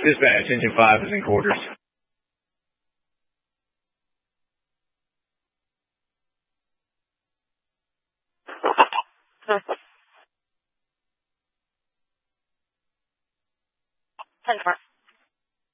Dispatch, engine 5 is in quarters. Ten 4.